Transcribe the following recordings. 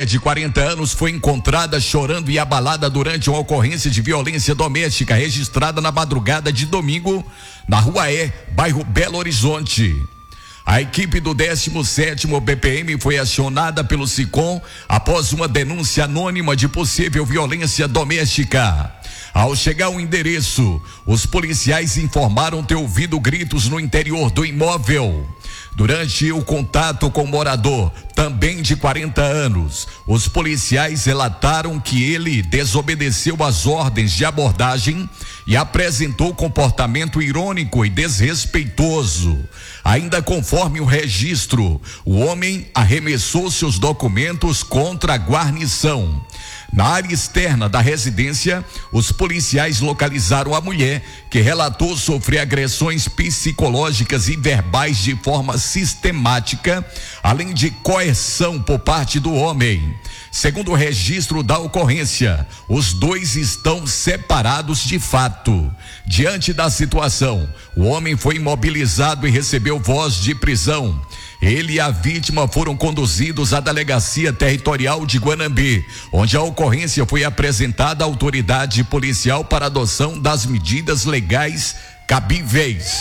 de 40 anos foi encontrada chorando e abalada durante uma ocorrência de violência doméstica registrada na madrugada de domingo na Rua E, bairro Belo Horizonte. A equipe do 17º BPM foi acionada pelo SICOM após uma denúncia anônima de possível violência doméstica. Ao chegar ao endereço, os policiais informaram ter ouvido gritos no interior do imóvel. Durante o contato com o morador, também de 40 anos, os policiais relataram que ele desobedeceu às ordens de abordagem e apresentou comportamento irônico e desrespeitoso. Ainda conforme o registro, o homem arremessou seus documentos contra a guarnição. Na área externa da residência, os policiais localizaram a mulher, que relatou sofrer agressões psicológicas e verbais de forma sistemática, além de coerção por parte do homem. Segundo o registro da ocorrência, os dois estão separados de fato. Diante da situação, o homem foi imobilizado e recebeu voz de prisão. Ele e a vítima foram conduzidos à Delegacia Territorial de Guanambi, onde a ocorrência foi apresentada à autoridade policial para adoção das medidas legais cabíveis.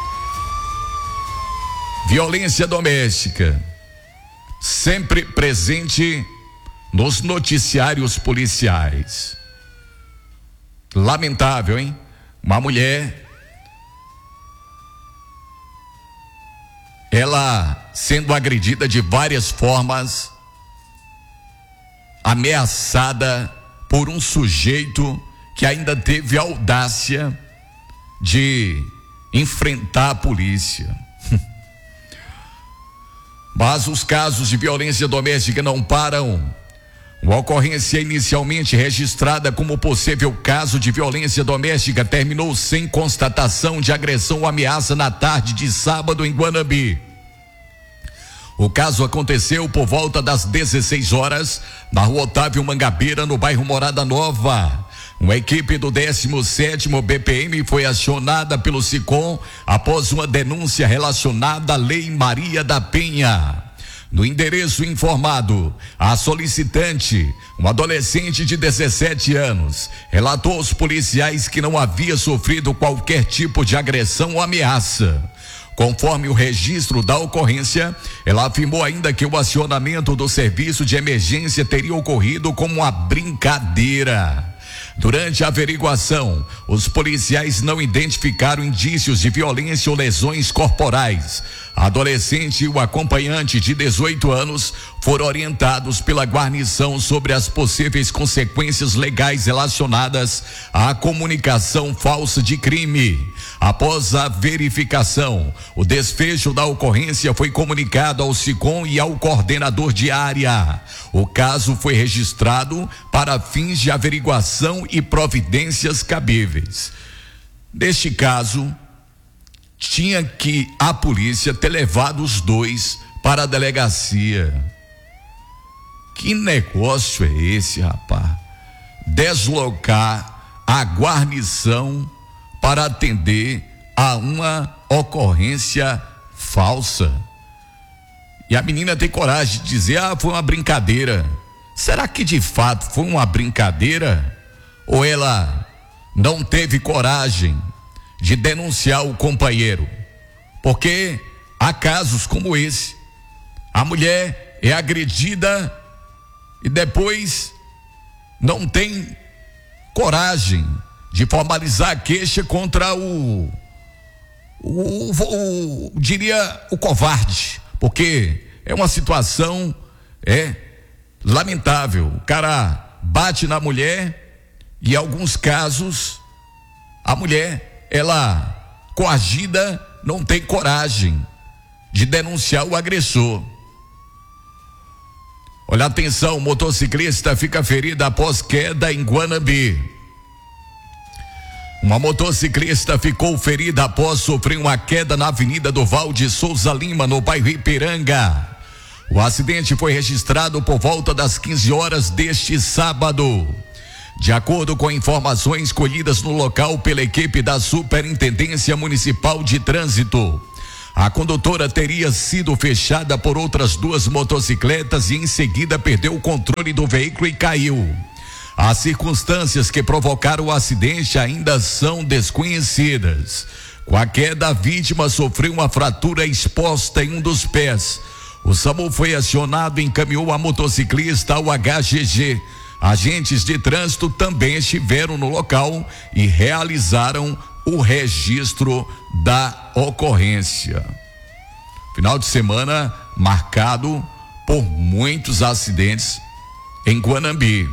Violência doméstica, sempre presente nos noticiários policiais. Lamentável, hein? Uma mulher, ela sendo agredida de várias formas, ameaçada por um sujeito que ainda teve a audácia de enfrentar a polícia. Mas os casos de violência doméstica não param. Uma ocorrência inicialmente registrada como possível caso de violência doméstica terminou sem constatação de agressão ou ameaça na tarde de sábado em Guanambi. O caso aconteceu por volta das 16 horas na Rua Otávio Mangabeira, no bairro Morada Nova. Uma equipe do 17º BPM foi acionada pelo SICOM após uma denúncia relacionada à Lei Maria da Penha. No endereço informado, a solicitante, um adolescente de 17 anos, relatou aos policiais que não havia sofrido qualquer tipo de agressão ou ameaça. Conforme o registro da ocorrência, ela afirmou ainda que o acionamento do serviço de emergência teria ocorrido como uma brincadeira. Durante a averiguação, os policiais não identificaram indícios de violência ou lesões corporais. A adolescente e o acompanhante de 18 anos foram orientados pela guarnição sobre as possíveis consequências legais relacionadas à comunicação falsa de crime. Após a verificação, o desfecho da ocorrência foi comunicado ao SICOM e ao coordenador de área. O caso foi registrado para fins de averiguação e providências cabíveis. Neste caso, tinha que a polícia ter levado os dois para a delegacia. Que negócio é esse, rapaz? Deslocar a guarnição para atender a uma ocorrência falsa. E a menina tem coragem de dizer: foi uma brincadeira. Será que de fato foi uma brincadeira? Ou ela não teve coragem de denunciar o companheiro? Porque há casos como esse. A mulher é agredida e depois não tem coragem de formalizar a queixa contra diria, o covarde. Porque é uma situação lamentável. O cara bate na mulher e em alguns casos a mulher, ela coagida, não tem coragem de denunciar o agressor. Olha, atenção, motociclista fica ferida após queda em Guanambi. Uma motociclista ficou ferida após sofrer uma queda na Avenida do Val de Souza Lima, no bairro Ipiranga. O acidente foi registrado por volta das 15 horas deste sábado. De acordo com informações colhidas no local pela equipe da Superintendência Municipal de Trânsito, A condutora teria sido fechada por outras duas motocicletas e em seguida perdeu o controle do veículo e caiu. As circunstâncias que provocaram o acidente ainda são desconhecidas. Com a queda, a vítima sofreu uma fratura exposta em um dos pés. O SAMU foi acionado e encaminhou a motociclista ao HGG. Agentes de trânsito também estiveram no local e realizaram o registro da ocorrência. Final de semana marcado por muitos acidentes em Guanambi.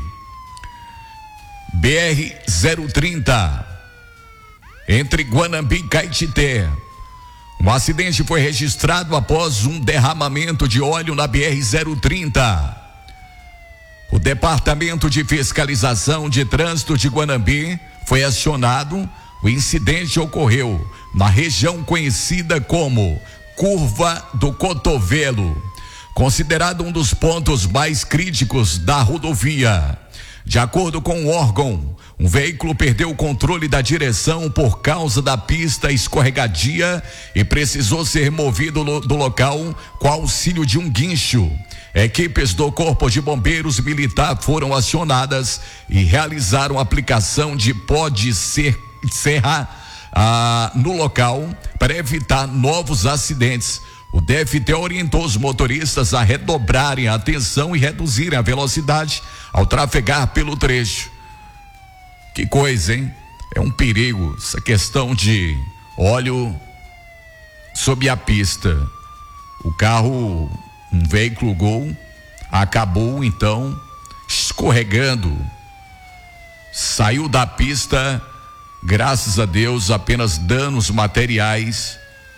BR-030, entre Guanambi e Caetité. Um acidente foi registrado após um derramamento de óleo na BR-030. O Departamento de Fiscalização de Trânsito de Guanambi foi acionado. O incidente ocorreu na região conhecida como Curva do Cotovelo, considerado um dos pontos mais críticos da rodovia. De acordo com o órgão, um veículo perdeu o controle da direção por causa da pista escorregadia e precisou ser movido do local com auxílio de um guincho. Equipes do Corpo de Bombeiros Militar foram acionadas e realizaram a aplicação de pó de serra no local para evitar novos acidentes. O DFT orientou os motoristas a redobrarem a atenção e reduzirem a velocidade ao trafegar pelo trecho. Que coisa, hein? É um perigo essa questão de óleo sob a pista. O carro, um veículo Gol, acabou então escorregando, saiu da pista, graças a Deus, apenas danos materiais.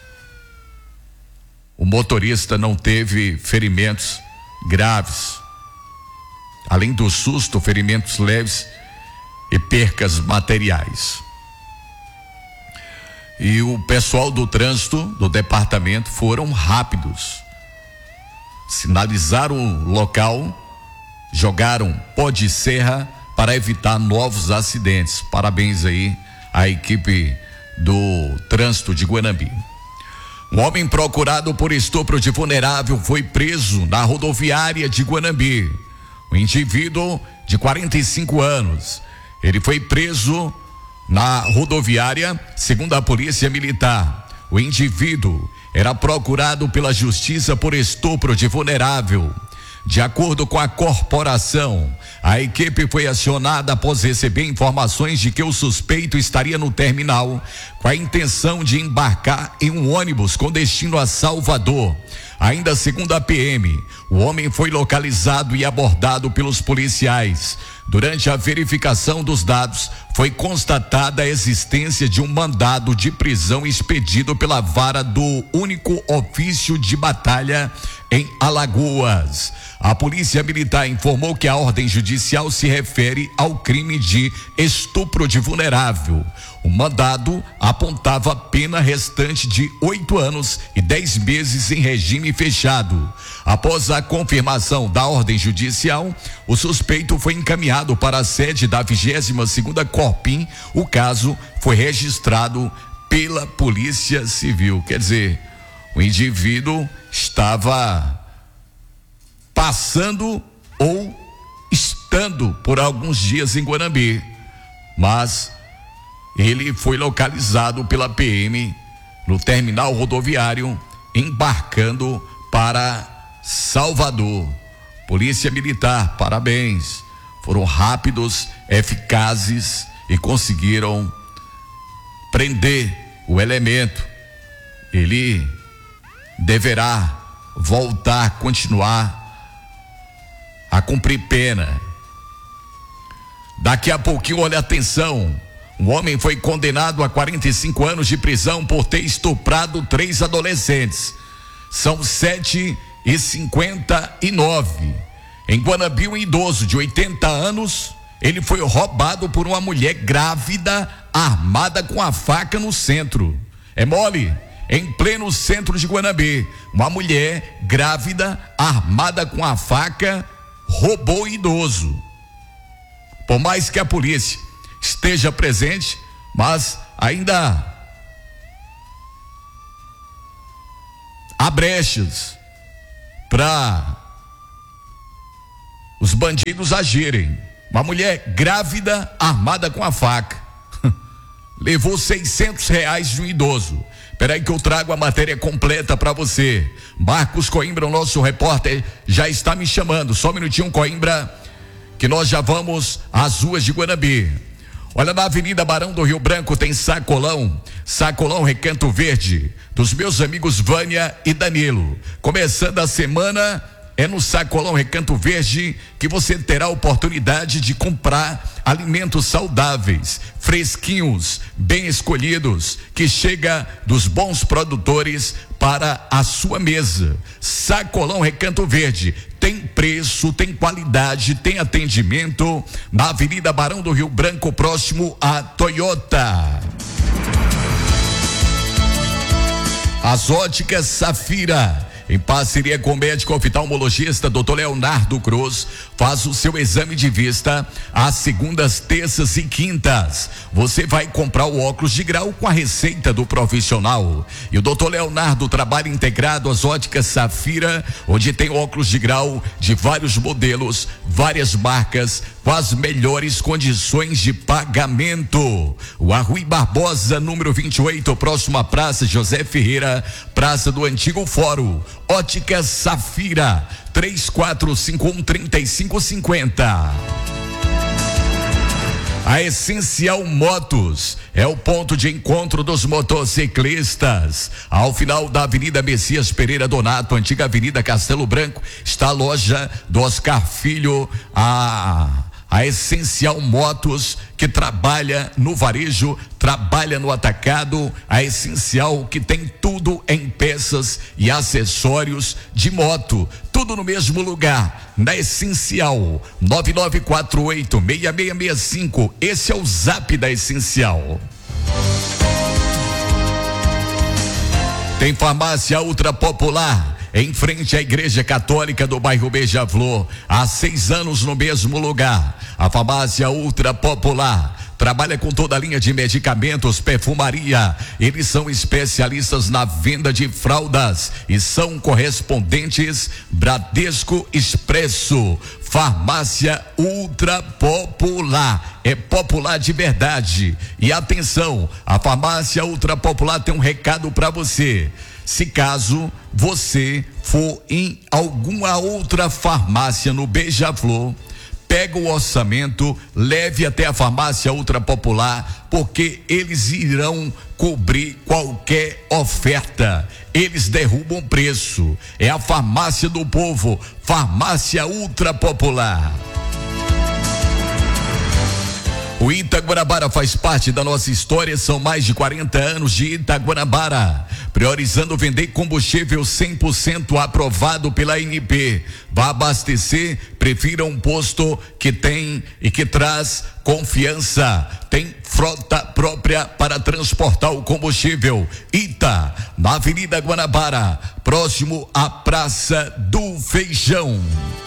O motorista não teve ferimentos graves. Além do susto, ferimentos leves e percas materiais. E o pessoal do trânsito do departamento foram rápidos. Sinalizaram o local, jogaram pó de serra para evitar novos acidentes. Parabéns aí à equipe do trânsito de Guanambi. Um homem procurado por estupro de vulnerável foi preso na rodoviária de Guanambi. O indivíduo de 45 anos, ele foi preso na rodoviária, segundo a Polícia Militar. O indivíduo era procurado pela Justiça por estupro de vulnerável. De acordo com a corporação, a equipe foi acionada após receber informações de que o suspeito estaria no terminal com a intenção de embarcar em um ônibus com destino a Salvador. Ainda segundo a PM, o homem foi localizado e abordado pelos policiais. Durante a verificação dos dados, foi constatada a existência de um mandado de prisão expedido pela vara do único ofício de batalha em Alagoas. A Polícia Militar informou que a ordem judicial se refere ao crime de estupro de vulnerável. O mandado apontava a pena restante de 8 anos e 10 meses em regime fechado. Após a confirmação da ordem judicial, o suspeito foi encaminhado para a sede da 22ª Corpim. O caso foi registrado pela Polícia Civil. Quer dizer, o indivíduo estava passando ou estando por alguns dias em Guanambi, mas ele foi localizado pela PM no terminal rodoviário, embarcando para Salvador. Polícia Militar, parabéns, foram rápidos, eficazes e conseguiram prender o elemento. Ele deverá voltar, continuar a cumprir pena. Daqui a pouquinho, olha atenção, um homem foi condenado a 45 anos de prisão por ter estuprado 3 adolescentes. São 7h59. Em Guanambi, um idoso de 80 anos, ele foi roubado por uma mulher grávida armada com a faca no centro. É mole? Em pleno centro de Guanambi, uma mulher grávida armada com a faca roubou o idoso. Por mais que a polícia esteja presente, mas ainda brechas para os bandidos agirem. Uma mulher grávida armada com a faca levou R$600 de um idoso. Peraí que eu trago a matéria completa para você. Marcos Coimbra, o nosso repórter, já está me chamando. Só um minutinho, Coimbra, que nós já vamos às ruas de Guanambi. Olha, na Avenida Barão do Rio Branco tem Sacolão Recanto Verde, dos meus amigos Vânia e Danilo. Começando a semana, é no Sacolão Recanto Verde que você terá a oportunidade de comprar alimentos saudáveis, fresquinhos, bem escolhidos, que chega dos bons produtores para a sua mesa. Sacolão Recanto Verde tem preço, tem qualidade, tem atendimento na Avenida Barão do Rio Branco, próximo à Toyota. As Óticas Safira, em parceria com o médico oftalmologista Dr. Leonardo Cruz, faz o seu exame de vista às segundas, terças e quintas. Você vai comprar o óculos de grau com a receita do profissional. E o Dr. Leonardo trabalha integrado às Óticas Safira, onde tem óculos de grau de vários modelos, várias marcas, com as melhores condições de pagamento. O Rui Barbosa, número 28, próximo à Praça José Ferreira, Praça do Antigo Fórum. Óticas Safira, 3451-3550. A Essencial Motos é o ponto de encontro dos motociclistas. Ao final da Avenida Messias Pereira Donato, antiga Avenida Castelo Branco, está a loja do Oscar Filho, a Essencial Motos, que trabalha no varejo, trabalha no atacado. A Essencial, que tem tudo em peças e acessórios de moto, tudo no mesmo lugar, na Essencial. 9948-6665, esse é o zap da Essencial. Tem Farmácia Ultra Popular, em frente à Igreja Católica do bairro Beija-Flor, há 6 anos no mesmo lugar. A Farmácia Ultra Popular trabalha com toda a linha de medicamentos, perfumaria. Eles são especialistas na venda de fraldas e são correspondentes Bradesco Expresso. Farmácia Ultra Popular, é popular de verdade. E atenção, a Farmácia Ultra Popular tem um recado para você. Se caso você for em alguma outra farmácia no Beija-Flor, pega o orçamento, leve até a Farmácia Ultra Popular, porque eles irão cobrir qualquer oferta. Eles derrubam preço. É a farmácia do povo, Farmácia Ultra Popular. O Itaguanabara faz parte da nossa história, são mais de 40 anos de Itaguanabara, priorizando vender combustível 100% aprovado pela ANP. Vá abastecer, prefira um posto que tem e que traz confiança, tem frota própria para transportar o combustível. Ita, na Avenida Guanabara, próximo à Praça do Feijão.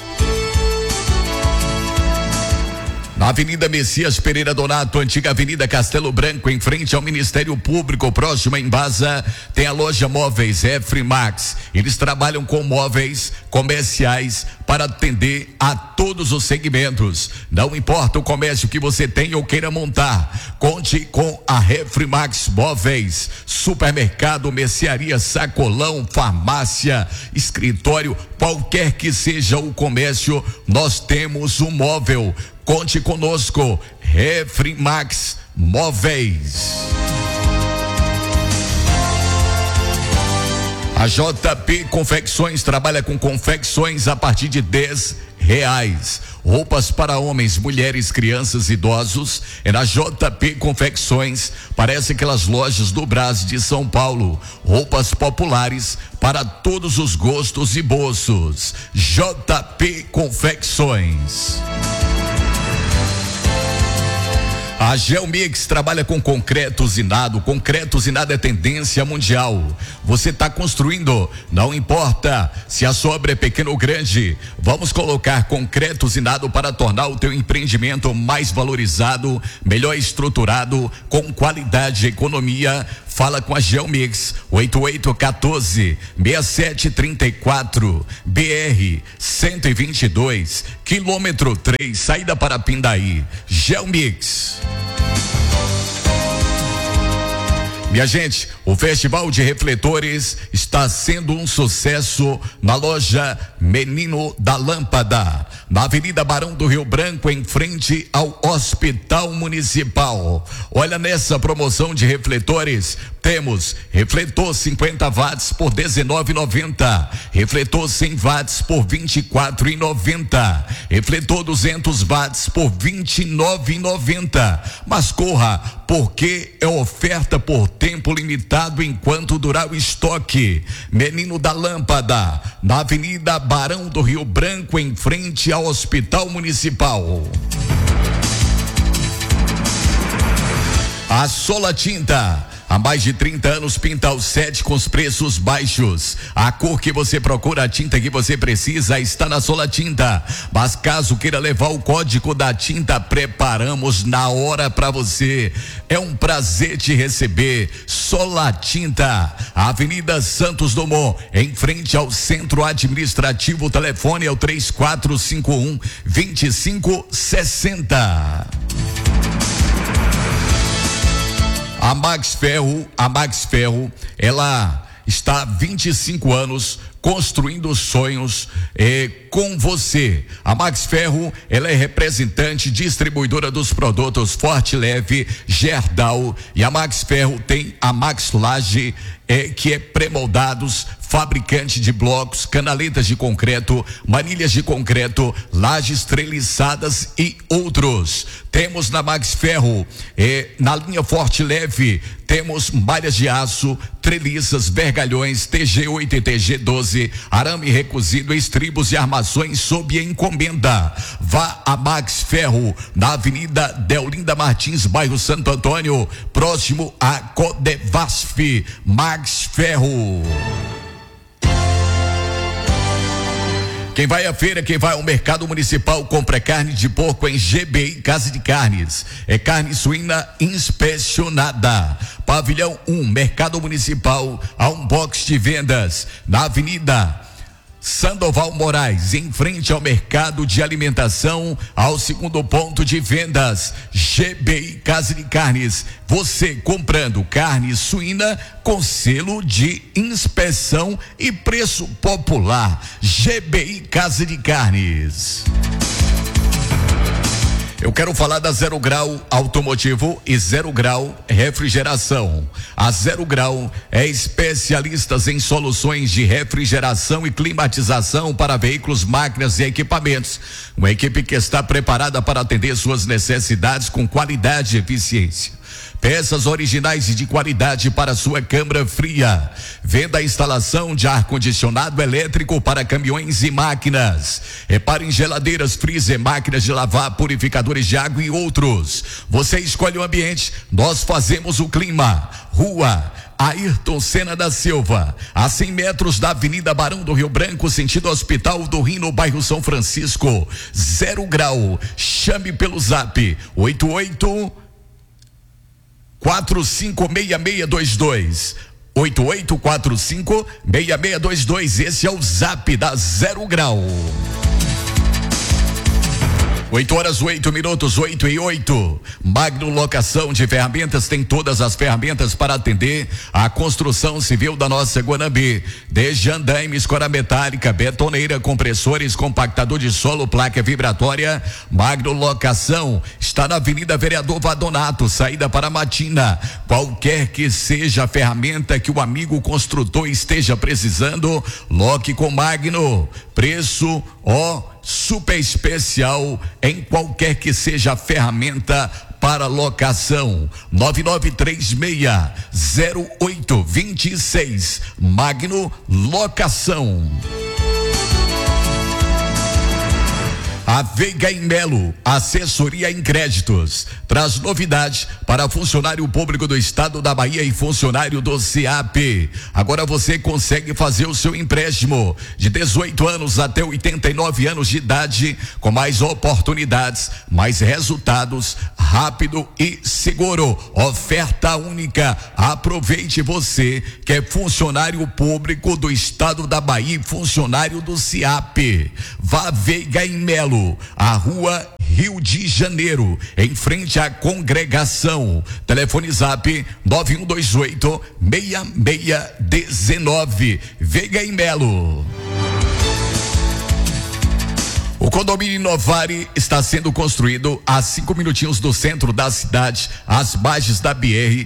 Na Avenida Messias Pereira Donato, antiga Avenida Castelo Branco, em frente ao Ministério Público, próximo a Embasa, tem a loja Móveis Refrimax. Eles trabalham com móveis comerciais para atender a todos os segmentos. Não importa o comércio que você tem ou queira montar, conte com a Refrimax Móveis. Supermercado, mercearia, sacolão, farmácia, escritório, qualquer que seja o comércio, nós temos um móvel. Conte conosco, Refrimax Móveis. A JP Confecções trabalha com confecções a partir de R$10. Roupas para homens, mulheres, crianças, idosos, é na JP Confecções. Parece aquelas lojas do Brás de São Paulo. Roupas populares para todos os gostos e bolsos. JP Confecções. A Geomix trabalha com concreto usinado. Concreto usinado é tendência mundial. Você está construindo, não importa se a sua obra é pequena ou grande, vamos colocar concreto usinado para tornar o teu empreendimento mais valorizado, melhor estruturado, com qualidade e economia. fala com a Geomix, 8814-6734, BR 122, quilômetro 3, saída para Pindaí. Geomix. Minha gente, o Festival de Refletores está sendo um sucesso na loja Menino da Lâmpada, na Avenida Barão do Rio Branco, em frente ao Hospital Municipal. Olha, nessa promoção de refletores, temos refletor 50 watts por R$19,90, refletor 100 watts por R$24,90, refletor 200 watts por R$29,90. Mas corra, porque é oferta por tempo limitado enquanto durar o estoque. Menino da Lâmpada, na Avenida Barão do Rio Branco, em frente ao Hospital Municipal. A Sola Tinta, há mais de 30 anos, pinta o set com os preços baixos. A cor que você procura, a tinta que você precisa, está na Sola Tinta. Mas caso queira levar o código da tinta, preparamos na hora para você. É um prazer te receber. Sola Tinta, Avenida Santos Dumont, em frente ao Centro Administrativo. O telefone é o 3451-2560. A Max Ferro, ela está há 25 anos construindo sonhos com você. A Max Ferro, ela é representante distribuidora dos produtos Forte Leve, Gerdau, e a Max Ferro tem a Max Laje, que é pré-moldados, fabricante de blocos, canaletas de concreto, manilhas de concreto, lajes treliçadas e outros. Temos na Max Ferro, na linha Forte Leve, temos malhas de aço, treliças, vergalhões, TG8 e TG12, arame recozido, estribos e armações sob encomenda. Vá a Max Ferro, na Avenida Deolinda Martins, bairro Santo Antônio, próximo a Codevasf. Max Ferro. Quem vai à feira, quem vai ao mercado municipal, compra carne de porco em GBI Casa de Carnes. É carne suína inspecionada. Pavilhão 1, Mercado Municipal, há um box de vendas na Avenida Sandoval Moraes, em frente ao mercado de alimentação, ao segundo ponto de vendas, GBI Casa de Carnes. Você comprando carne suína com selo de inspeção e preço popular. GBI Casa de Carnes. Eu quero falar da Zero Grau Automotivo e Zero Grau Refrigeração. A Zero Grau é especialistas em soluções de refrigeração e climatização para veículos, máquinas e equipamentos. Uma equipe que está preparada para atender suas necessidades com qualidade e eficiência. Peças originais e de qualidade para sua câmara fria. Venda a instalação de ar-condicionado elétrico para caminhões e máquinas. Repare em geladeiras, freezer, máquinas de lavar, purificadores de água e outros. Você escolhe o ambiente, nós fazemos o clima. Rua Ayrton Senna da Silva, a 100 metros da Avenida Barão do Rio Branco, sentido Hospital do Rio, no bairro São Francisco. Zero Grau. Chame pelo zap 88456622. 88456622. Esse é o zap da Zero Grau. 8h08, 8h08. Magno Locação de Ferramentas tem todas as ferramentas para atender a construção civil da nossa Guanambi. Desde andaime, escora metálica, betoneira, compressores, compactador de solo, placa vibratória. Magno Locação está na Avenida Vereador Vadonato, saída para Matina. Qualquer que seja a ferramenta que o amigo construtor esteja precisando, loque com Magno. Preço, super especial em qualquer que seja a ferramenta para locação. 9936-0826. Magno Locação. A Veiga e Melo, assessoria em créditos, traz novidade para funcionário público do estado da Bahia e funcionário do CEAP. Agora você consegue fazer o seu empréstimo de 18 anos até 89 anos de idade, com mais oportunidades, mais resultados, rápido e seguro. Oferta única. Aproveite, você que é funcionário público do estado da Bahia e funcionário do CEAP. Vá Veiga e Melo, a rua Rio de Janeiro, em frente à congregação. Telefone Zap 9128-6619. Veiga e Melo. O condomínio Inovari está sendo construído a 5 minutinhos do centro da cidade, às margens da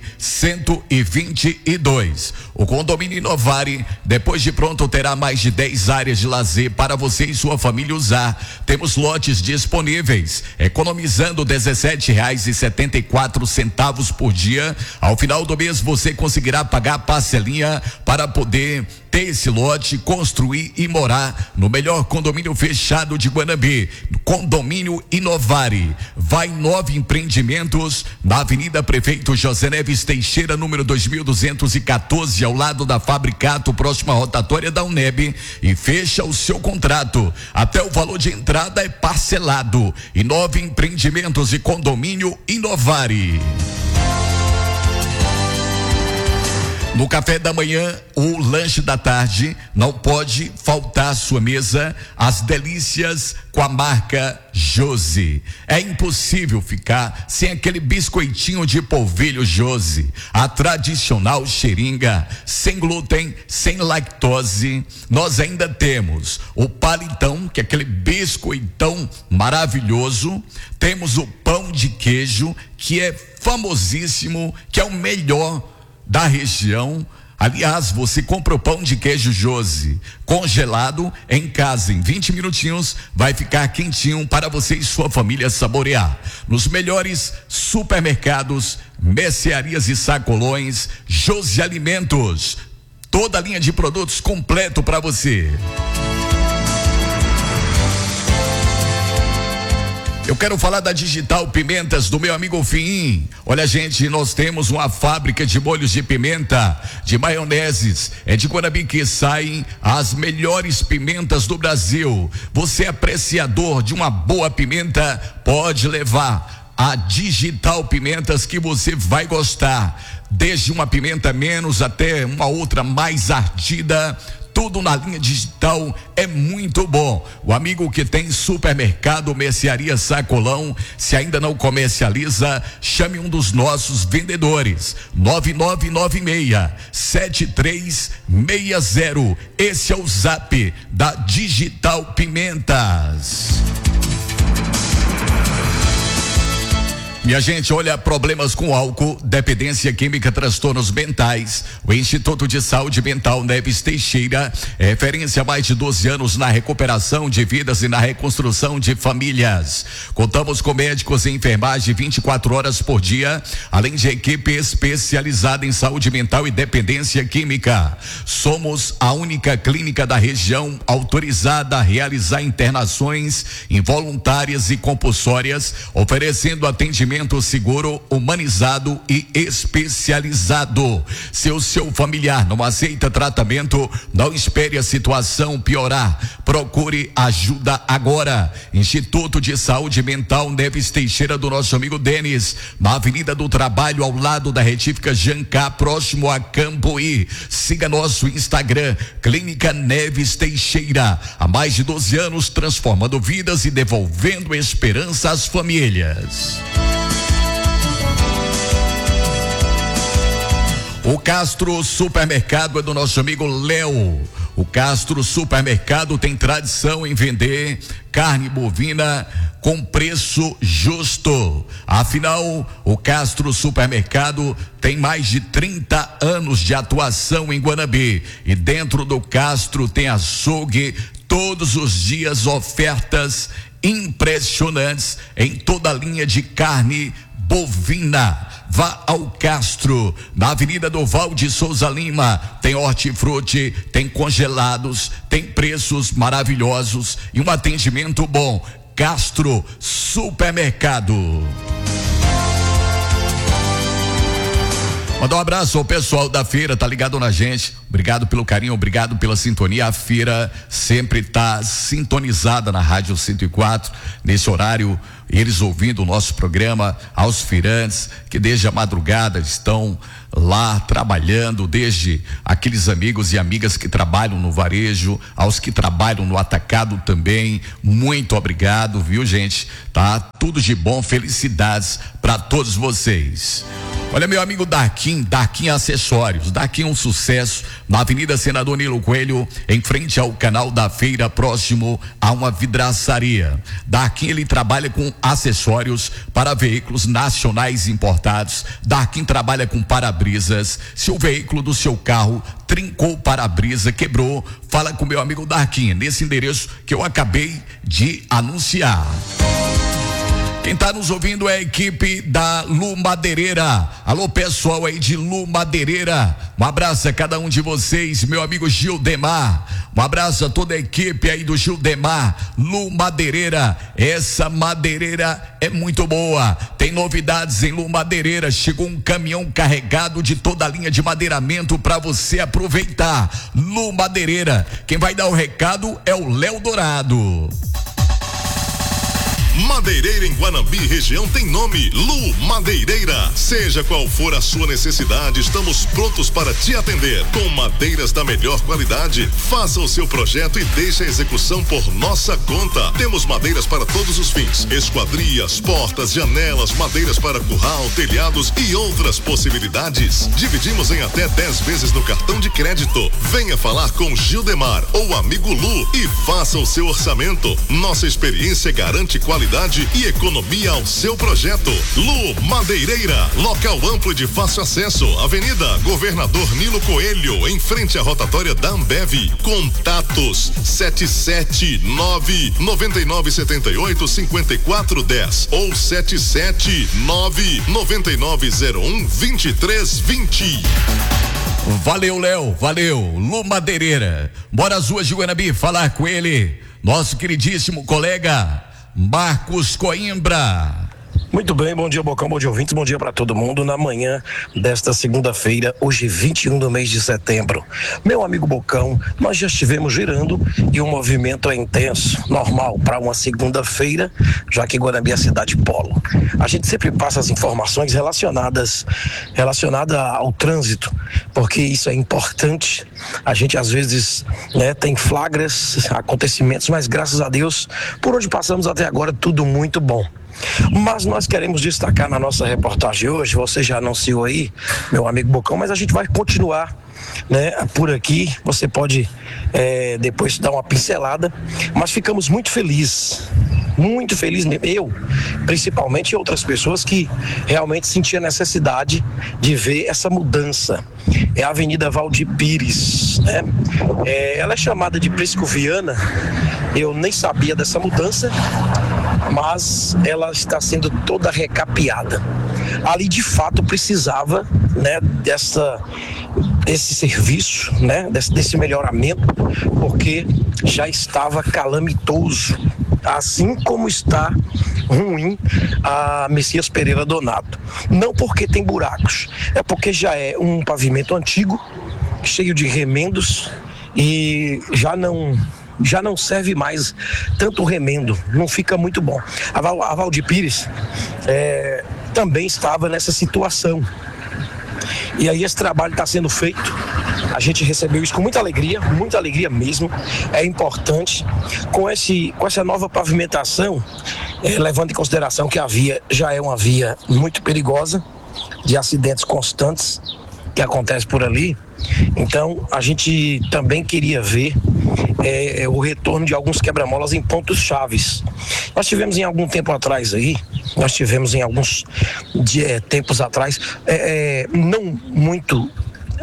BR-122. O condomínio Inovari, depois de pronto, terá mais de 10 áreas de lazer para você e sua família usar. Temos lotes disponíveis, economizando R$17,74 por dia. Ao final do mês você conseguirá pagar a parcelinha para poder ter esse lote, construir e morar no melhor condomínio fechado de Guanambi, condomínio Inovari. Vai 9 empreendimentos na Avenida Prefeito José Neves Teixeira, número 2214, ao lado da Fabricato, próxima à rotatória da UNEB, e fecha o seu contrato. Até o valor de entrada é parcelado. E 9 empreendimentos e condomínio Inovari. No café da manhã, o lanche da tarde, não pode faltar à sua mesa as delícias com a marca Josi. É impossível ficar sem aquele biscoitinho de polvilho Josi, a tradicional xeringa, sem glúten, sem lactose. Nós ainda temos o palitão, que é aquele biscoitão maravilhoso. Temos o pão de queijo, que é famosíssimo, que é o melhor da região. Aliás, você compra o pão de queijo Josi congelado em casa, em 20 minutinhos vai ficar quentinho para você e sua família saborear. Nos melhores supermercados, mercearias e sacolões, Josi Alimentos, toda a linha de produtos completo para você. Eu quero falar da Digital Pimentas, do meu amigo Fim. Olha, gente, nós temos uma fábrica de molhos de pimenta, de maioneses, é de Guanambi que saem as melhores pimentas do Brasil. Você é apreciador de uma boa pimenta, pode levar a Digital Pimentas, que você vai gostar. Desde uma pimenta menos até uma outra mais ardida, tudo na linha Digital é muito bom. O amigo que tem supermercado, mercearia, sacolão, se ainda não comercializa, chame um dos nossos vendedores. 9996-7360. Esse é o Zap da Digital Pimentas. Minha gente, olha, problemas com álcool, dependência química, transtornos mentais. O Instituto de Saúde Mental Neves Teixeira é referência há mais de 12 anos na recuperação de vidas e na reconstrução de famílias. Contamos com médicos e enfermagem 24 horas por dia, além de equipe especializada em saúde mental e dependência química. Somos a única clínica da região autorizada a realizar internações involuntárias e compulsórias, oferecendo atendimento seguro, humanizado e especializado. Se o seu familiar não aceita tratamento, não espere a situação piorar. Procure ajuda agora. Instituto de Saúde Mental Neves Teixeira, do nosso amigo Denis, na Avenida do Trabalho, ao lado da retífica Jancá, próximo a Cambuí. Siga nosso Instagram, Clínica Neves Teixeira. Há mais de 12 anos transformando vidas e devolvendo esperança às famílias. O Castro Supermercado é do nosso amigo Léo. O Castro Supermercado tem tradição em vender carne bovina com preço justo. Afinal, o Castro Supermercado tem mais de 30 anos de atuação em Guanambi. E dentro do Castro tem açougue, todos os dias ofertas impressionantes em toda a linha de carne bovina. Vá ao Castro, na Avenida do Val de Souza Lima. Tem hortifruti, tem congelados, tem preços maravilhosos e um atendimento bom. Castro Supermercado. Mandar um abraço ao pessoal da feira, tá ligado na gente. Obrigado pelo carinho, obrigado pela sintonia. A feira sempre tá sintonizada na Rádio 104, nesse horário, eles ouvindo o nosso programa, aos feirantes que desde a madrugada estão lá trabalhando, desde aqueles amigos e amigas que trabalham no varejo, aos que trabalham no atacado também. Muito obrigado, viu, gente? Tá tudo de bom, felicidades para todos vocês. Olha, meu amigo Darquim Acessórios. Darquim é um sucesso na Avenida Senador Nilo Coelho, em frente ao canal da feira, próximo a uma vidraçaria. Darquim, ele trabalha com acessórios para veículos nacionais importados. Darquim trabalha com para-brisas. Se o veículo do seu carro trincou o para-brisa, quebrou, fala com meu amigo Darquim, nesse endereço que eu acabei de anunciar. Quem está nos ouvindo é a equipe da Lu Madeireira. Alô, pessoal aí de Lu Madeireira. Um abraço a cada um de vocês, meu amigo Gildemar. Um abraço a toda a equipe aí do Gildemar. Lu Madeireira. Essa madeireira é muito boa. Tem novidades em Lu Madeireira. Chegou um caminhão carregado de toda a linha de madeiramento para você aproveitar. Lu Madeireira. Quem vai dar o recado é o Léo Dourado. Madeireira em Guanambi região tem nome, Lu Madeireira. Seja qual for a sua necessidade, estamos prontos para te atender. Com madeiras da melhor qualidade, faça o seu projeto e deixe a execução por nossa conta. Temos madeiras para todos os fins: esquadrias, portas, janelas, madeiras para curral, telhados e outras possibilidades. Dividimos em até 10 vezes no cartão de crédito. Venha falar com Gildemar ou amigo Lu e faça o seu orçamento. Nossa experiência garante qualidade e economia ao seu projeto. Lu Madeireira, local amplo de fácil acesso, Avenida Governador Nilo Coelho, em frente à rotatória da Ambev. Contatos 779-9978-5410 ou 779-9901-2320. Valeu, Léo, valeu. Lu Madeireira. Bora às ruas de Guanambi falar com ele, nosso queridíssimo colega Marcos Coimbra. Muito bem, bom dia, Bocão, bom dia, ouvintes, bom dia para todo mundo. Na manhã desta segunda-feira, hoje 21 do mês de setembro. Meu amigo Bocão, nós já estivemos girando e o movimento é intenso, normal para uma segunda-feira, já que Guanambi é a cidade polo. A gente sempre passa as informações relacionadas ao trânsito, porque isso é importante. A gente às vezes, tem flagras, acontecimentos, mas graças a Deus, por onde passamos até agora, tudo muito bom. Mas nós queremos destacar na nossa reportagem hoje, você já anunciou aí, meu amigo Bocão, mas a gente vai continuar, por aqui. Você pode depois dar uma pincelada, mas ficamos muito felizes mesmo, eu principalmente, e outras pessoas que realmente sentiam a necessidade de ver essa mudança. É a Avenida Valdir Pires, ela é chamada de Prisco Viana. Eu nem sabia dessa mudança, mas ela está sendo toda recapeada. Ali de fato precisava, desse serviço, desse melhoramento, porque já estava calamitoso, assim como está ruim a Messias Pereira Donato. Não porque tem buracos, é porque já é um pavimento antigo, cheio de remendos, e já não serve mais tanto remendo, não fica muito bom. A Valdir Pires também estava nessa situação. E aí esse trabalho está sendo feito. A gente recebeu isso com muita alegria mesmo. É importante. Com essa nova pavimentação, levando em consideração que a via já é uma via muito perigosa, de acidentes constantes que acontecem por ali. Então a gente também queria ver o retorno de alguns quebra-molas em pontos chaves. Nós tivemos em algum tempo atrás aí, tempos atrás, não muito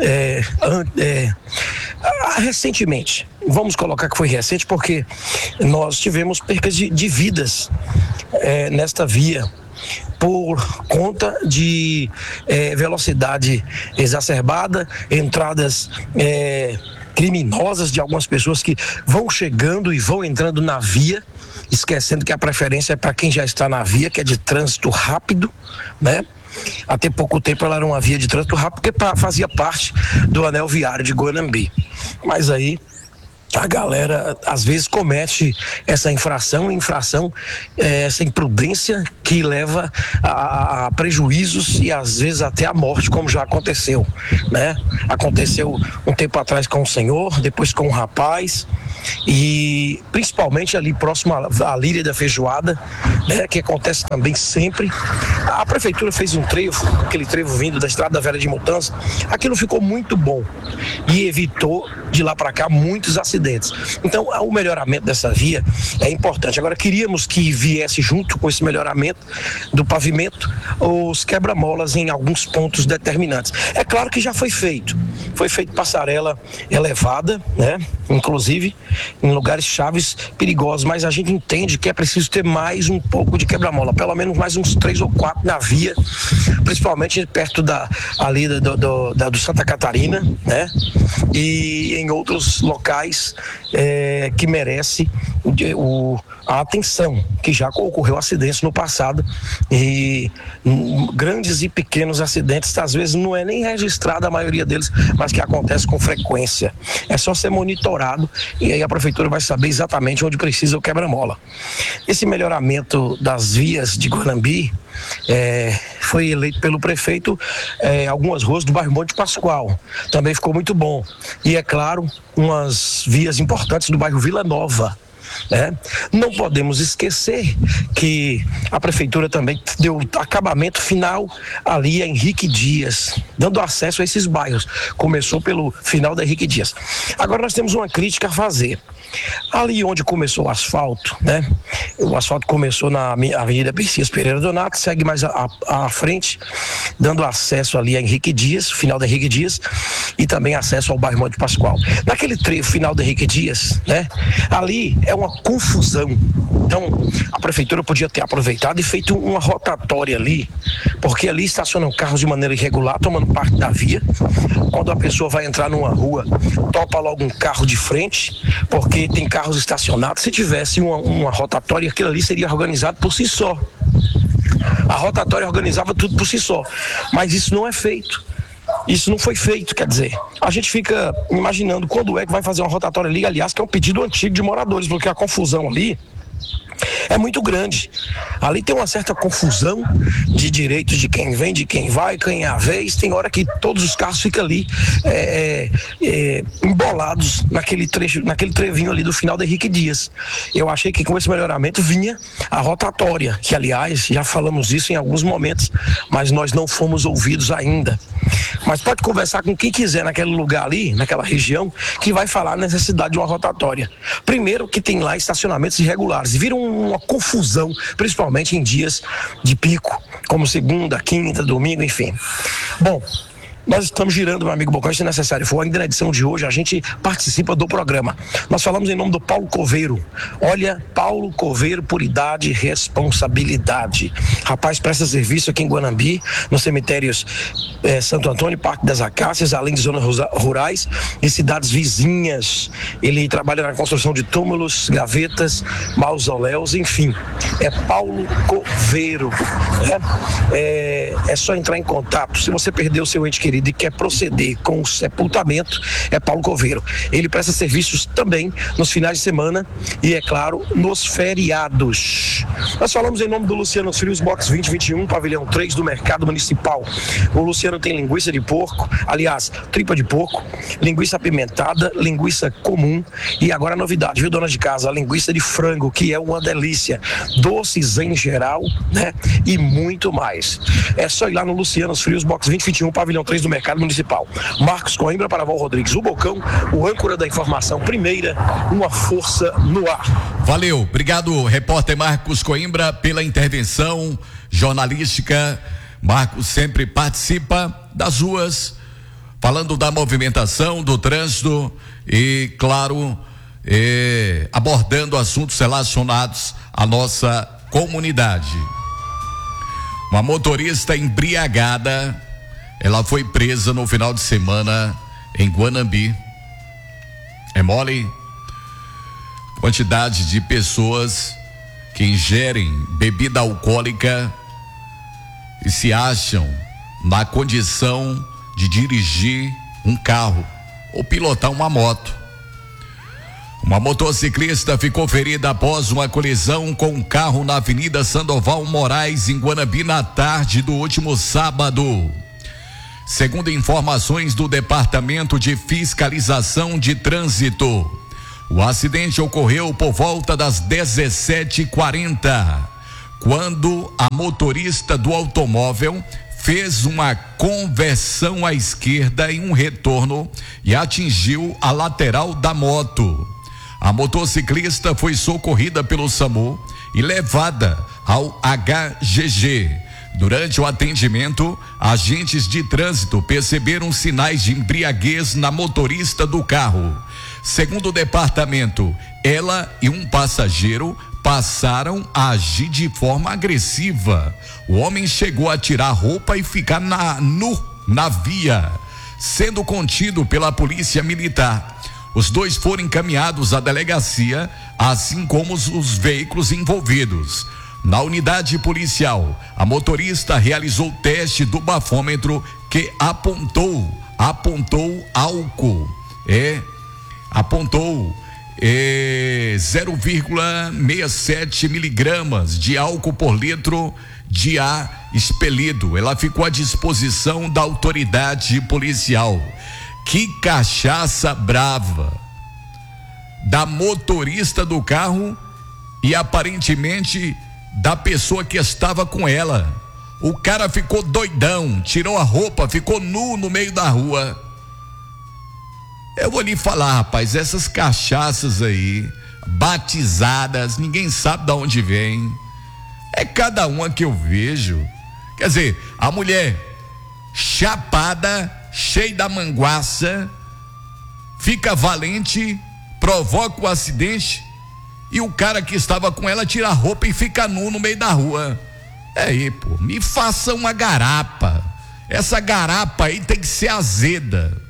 recentemente, vamos colocar que foi recente, porque nós tivemos percas de vidas nesta via, por conta de velocidade exacerbada, entradas criminosas de algumas pessoas que vão chegando e vão entrando na via esquecendo que a preferência é para quem já está na via, que é de trânsito rápido, né? Até pouco tempo ela era uma via de trânsito rápido porque fazia parte do anel viário de Guanambi. Mas aí a galera às vezes comete essa infração, essa imprudência que leva a prejuízos e às vezes até a morte, como já aconteceu, né? Aconteceu um tempo atrás com um senhor, depois com um rapaz, e principalmente ali próximo à Líria da Feijoada, né? Que acontece também sempre. A prefeitura fez um trevo, aquele trevo vindo da Estrada Velha de Mutança, aquilo ficou muito bom e evitou de lá para cá muitos acidentes. Então, o melhoramento dessa via é importante. Agora, queríamos que viesse junto com esse melhoramento do pavimento os quebra-molas em alguns pontos determinantes. É claro que já foi feito passarela elevada, né? Inclusive em lugares chaves perigosos, mas a gente entende que é preciso ter mais um pouco de quebra-mola, pelo menos mais uns 3 ou 4 na via, principalmente perto ali do Santa Catarina, né? E em outros locais que merece a atenção, que já ocorreu acidentes no passado, e grandes e pequenos acidentes, às vezes não é nem registrada a maioria deles, mas que acontece com frequência. É só ser monitorado e aí a prefeitura vai saber exatamente onde precisa o quebra-mola. Esse melhoramento das vias de Guanambi foi eleito pelo prefeito algumas ruas do bairro Monte Pascoal, também ficou muito bom, e é claro, umas vias importantes do bairro Vila Nova, né? Não podemos esquecer que a prefeitura também deu acabamento final ali a Henrique Dias, dando acesso a esses bairros. Começou pelo final da Henrique Dias. Agora nós temos uma crítica a fazer. Ali onde começou o asfalto, né? O asfalto começou na Avenida Percias Pereira Donato, segue mais à frente, dando acesso ali a Henrique Dias, final da Henrique Dias, e também acesso ao bairro Monte Pascoal. Naquele trevo final da Henrique Dias, né? Ali é uma confusão. Então, a prefeitura podia ter aproveitado e feito uma rotatória ali, porque ali estacionam carros de maneira irregular, tomando parte da via. Quando a pessoa vai entrar numa rua, topa logo um carro de frente, porque tem carros estacionados. Se tivesse uma rotatória, aquilo ali seria organizado por si só. A rotatória organizava tudo por si só, mas isso não é feito. Isso não foi feito, quer dizer, a gente fica imaginando quando é que vai fazer uma rotatória ali, aliás, que é um pedido antigo de moradores, porque a confusão ali é muito grande. Ali tem uma certa confusão de direitos de quem vem, de quem vai, quem é a vez. Tem hora que todos os carros ficam ali embolados naquele trevinho ali do final da Henrique Dias. Eu achei que com esse melhoramento vinha a rotatória, que aliás já falamos isso em alguns momentos, mas nós não fomos ouvidos ainda. Mas pode conversar com quem quiser naquele lugar ali, naquela região, que vai falar a necessidade de uma rotatória. Primeiro que tem lá estacionamentos irregulares, e viram uma confusão, principalmente em dias de pico, como segunda, quinta, domingo, enfim. Bom, nós estamos girando, meu amigo Bocão, se necessário for, ainda na edição de hoje a gente participa do programa. Nós falamos em nome do Paulo Coveiro. Olha, Paulo Coveiro, por idade e responsabilidade. Rapaz, presta serviço aqui em Guanambi, nos cemitérios Santo Antônio, Parque das Acácias, além de zonas rurais e cidades vizinhas. Ele trabalha na construção de túmulos, gavetas, mausoléus, enfim. É Paulo Coveiro. É só entrar em contato. Se você perdeu o seu ente querido e quer proceder com o sepultamento, é Paulo Coveiro. Ele presta serviços também nos finais de semana e, é claro, nos feriados. Nós falamos em nome do Luciano Frios, Box 2021, pavilhão 3 do Mercado Municipal. O Luciano tem linguiça de porco, aliás, tripa de porco, linguiça apimentada, linguiça comum e agora a novidade, viu, dona de casa, a linguiça de frango, que é uma delícia, doces em geral, né, e muito mais. É só ir lá no Luciano Frios, Box 2021, pavilhão 3 do Mercado Municipal. Marcos Coimbra para Val Rodrigues, o Bocão, o âncora da informação primeira, uma força no ar. Valeu, obrigado, repórter Marcos Coimbra, pela intervenção jornalística. Marcos sempre participa das ruas, falando da movimentação, do trânsito e, claro, abordando assuntos relacionados à nossa comunidade. Uma motorista embriagada, ela foi presa no final de semana em Guanambi. É mole? Quantidade de pessoas que ingerem bebida alcoólica e se acham na condição de dirigir um carro ou pilotar uma moto. Uma motociclista ficou ferida após uma colisão com um carro na Avenida Sandoval Moraes, em Guanabi, na tarde do último sábado. Segundo informações do Departamento de Fiscalização de Trânsito, o acidente ocorreu por volta das 17h40, quando a motorista do automóvel fez uma conversão à esquerda em um retorno e atingiu a lateral da moto. A motociclista foi socorrida pelo SAMU e levada ao HGG. Durante o atendimento, agentes de trânsito perceberam sinais de embriaguez na motorista do carro. Segundo o departamento, ela e um passageiro passaram a agir de forma agressiva. O homem chegou a tirar a roupa e ficar nu na via, sendo contido pela polícia militar. Os dois foram encaminhados à delegacia, assim como os veículos envolvidos. Na unidade policial, a motorista realizou o teste do bafômetro que apontou álcool. Apontou 0,67 miligramas de álcool por litro de ar expelido. Ela ficou à disposição da autoridade policial. Que cachaça brava da motorista do carro e aparentemente da pessoa que estava com ela. O cara ficou doidão, tirou a roupa, ficou nu no meio da rua. Eu vou lhe falar, rapaz, essas cachaças aí, batizadas, ninguém sabe de onde vem. É cada uma que eu vejo. Quer dizer, a mulher chapada, cheia da manguaça, fica valente, provoca o acidente e o cara que estava com ela tira a roupa e fica nu no meio da rua. Aí, pô, me faça uma garapa. Essa garapa aí tem que ser azeda.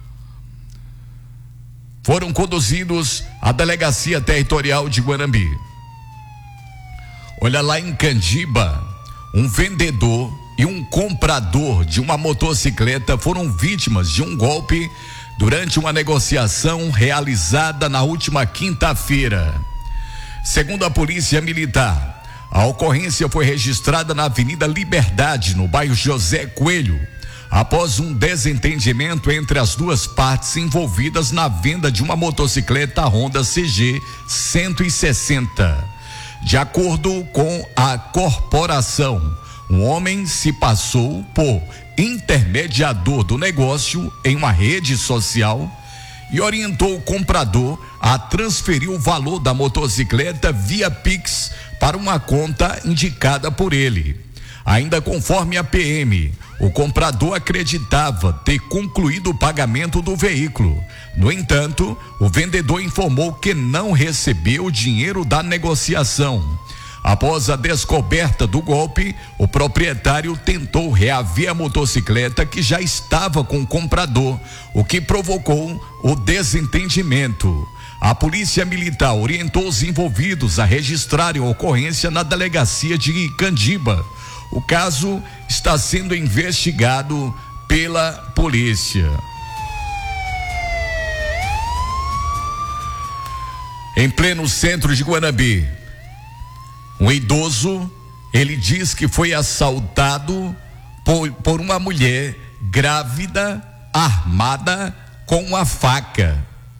Foram conduzidos à Delegacia Territorial de Guanabi. Olha, lá em Candiba, um vendedor e um comprador de uma motocicleta foram vítimas de um golpe durante uma negociação realizada na última quinta-feira. Segundo a Polícia Militar, a ocorrência foi registrada na Avenida Liberdade, no bairro José Coelho, após um desentendimento entre as duas partes envolvidas na venda de uma motocicleta Honda CG 160. De acordo com a corporação, um homem se passou por intermediador do negócio em uma rede social e orientou o comprador a transferir o valor da motocicleta via Pix para uma conta indicada por ele. Ainda conforme a PM, o comprador acreditava ter concluído o pagamento do veículo. No entanto, o vendedor informou que não recebeu o dinheiro da negociação. Após a descoberta do golpe, o proprietário tentou reaver a motocicleta que já estava com o comprador, o que provocou o desentendimento. A Polícia Militar orientou os envolvidos a registrarem a ocorrência na delegacia de Candiba. O caso está sendo investigado pela polícia. Em pleno centro de Guanabi, um idoso, ele diz que foi assaltado por uma mulher grávida, armada com uma faca.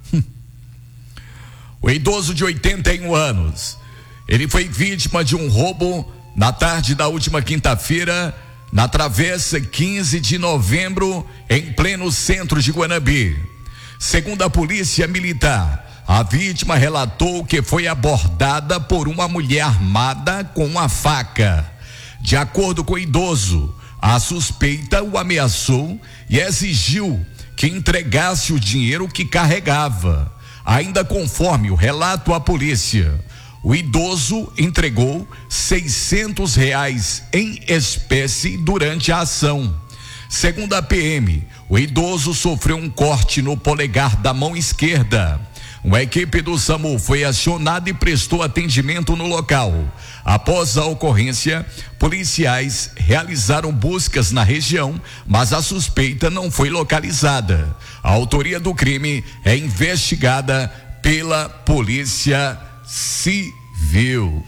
O idoso de 81 anos, ele foi vítima de um roubo na tarde da última quinta-feira, na Travessa 15 de Novembro, em pleno centro de Guanabi. Segundo a Polícia Militar, a vítima relatou que foi abordada por uma mulher armada com uma faca. De acordo com o idoso, a suspeita o ameaçou e exigiu que entregasse o dinheiro que carregava. Ainda conforme o relato à polícia, o idoso entregou R$600 em espécie durante a ação. Segundo a PM, o idoso sofreu um corte no polegar da mão esquerda. Uma equipe do SAMU foi acionada e prestou atendimento no local. Após a ocorrência, policiais realizaram buscas na região, mas a suspeita não foi localizada. A autoria do crime é investigada pela Polícia Civil.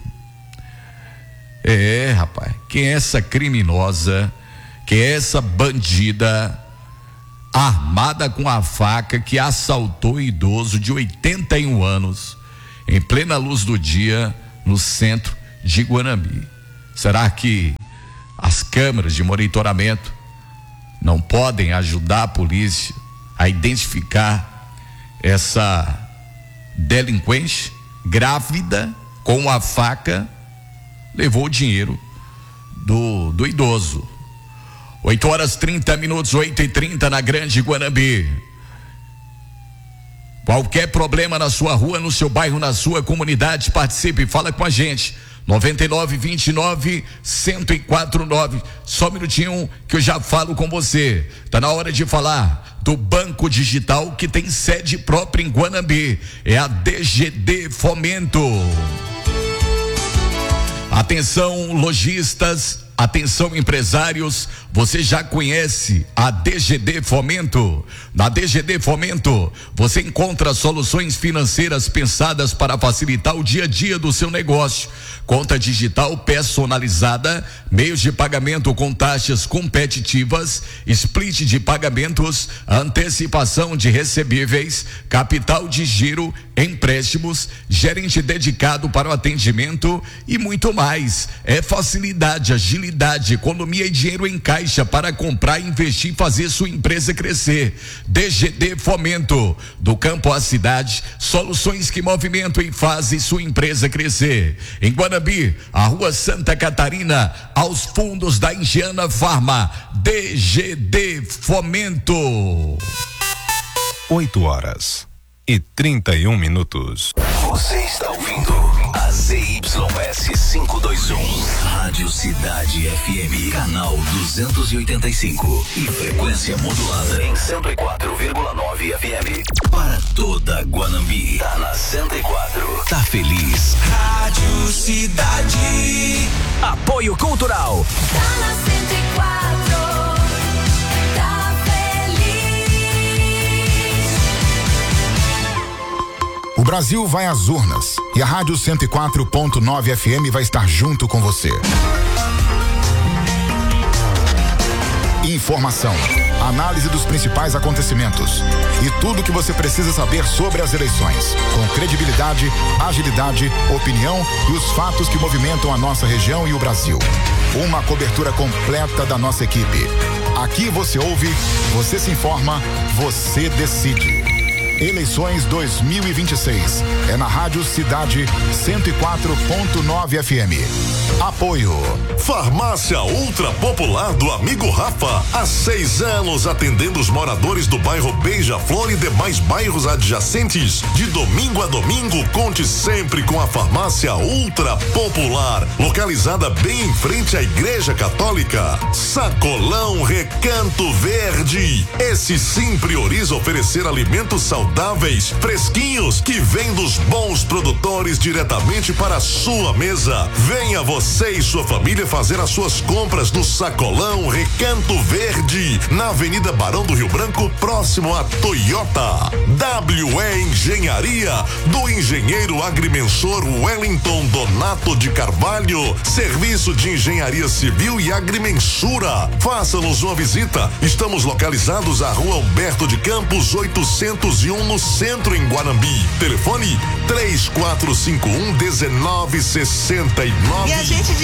Rapaz, quem é essa criminosa, quem é essa bandida armada com a faca que assaltou idoso de 81 anos em plena luz do dia no centro de Guanambi? Será que as câmeras de monitoramento não podem ajudar a polícia a identificar essa delinquente grávida com a faca? Levou o dinheiro do idoso. 8h30, 8h30 na Grande Guanambi. Qualquer problema na sua rua, no seu bairro, na sua comunidade, participe, fala com a gente. 9929-1049. Só um minutinho que eu já falo com você. Tá na hora de falar do Banco Digital que tem sede própria em Guanambi. É a DGD Fomento. Atenção, lojistas, atenção, empresários, você já conhece a DGD Fomento? Na DGD Fomento, você encontra soluções financeiras pensadas para facilitar o dia a dia do seu negócio. Conta digital personalizada, meios de pagamento com taxas competitivas, split de pagamentos, antecipação de recebíveis, capital de giro, empréstimos, gerente dedicado para o atendimento e muito mais. É facilidade, agilidade, economia e dinheiro em caixa para comprar, investir e fazer sua empresa crescer. DGD Fomento, do campo à cidade, soluções que movimentam e fazem sua empresa crescer. Em Guanambi, a Rua Santa Catarina, aos fundos da Indiana Farma. DGD Fomento. 8h31. Você está ouvindo a ZYS 521, Rádio Cidade FM, canal 285 e frequência modulada em 104,9 FM. Para toda Guanambi, tá na 104, tá feliz. Rádio Cidade. Apoio Cultural. Tá na 104. O Brasil vai às urnas e a Rádio 104.9 FM vai estar junto com você. Informação, análise dos principais acontecimentos e tudo o que você precisa saber sobre as eleições, com credibilidade, agilidade, opinião e os fatos que movimentam a nossa região e o Brasil. Uma cobertura completa da nossa equipe. Aqui você ouve, você se informa, você decide. Eleições 2026. É na Rádio Cidade 104.9 FM. Apoio. Farmácia Ultra Popular do amigo Rafa. Há 6 anos atendendo os moradores do bairro Beija-Flor e demais bairros adjacentes. De domingo a domingo, conte sempre com a Farmácia Ultra Popular. Localizada bem em frente à Igreja Católica. Sacolão Recanto Verde. Esse sim prioriza oferecer alimentos saudáveis, fresquinhos, que vêm dos bons produtores diretamente para a sua mesa. Venha você e sua família fazer as suas compras no Sacolão Recanto Verde, na Avenida Barão do Rio Branco, próximo a Toyota. WE Engenharia, do engenheiro agrimensor Wellington Donato de Carvalho, serviço de engenharia civil e agrimensura. Faça-nos uma visita. Estamos localizados à Rua Humberto de Campos 801, no centro, em Guanambi. Telefone 3451-1969. E a gente